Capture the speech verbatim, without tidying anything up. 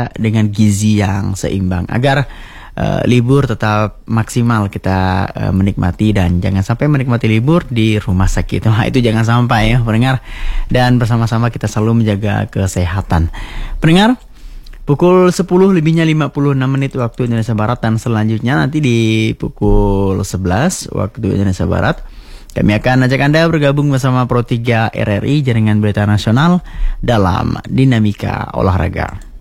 juga dengan gizi yang seimbang agar uh, libur tetap maksimal kita uh, menikmati, dan jangan sampai menikmati libur di rumah sakit. Wah, itu jangan sampai ya pendengar, dan bersama-sama kita selalu menjaga kesehatan. Pendengar, pukul sepuluh lebihnya lima puluh enam menit waktu Indonesia Barat, dan selanjutnya nanti di pukul sebelas waktu Indonesia Barat kami akan ajak Anda bergabung bersama Pro tiga R R I Jaringan Berita Nasional dalam Dinamika Olahraga.